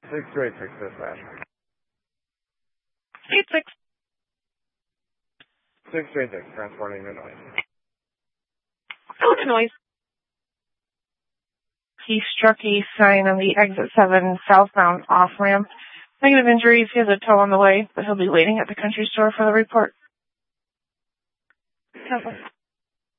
6286 dispatch. 86. 6286, transporting the noise. Oh, noise. He struck a sign on the exit 7 southbound off-ramp. Negative injuries. He has a tow on the way, but he'll be waiting at the country store for the report.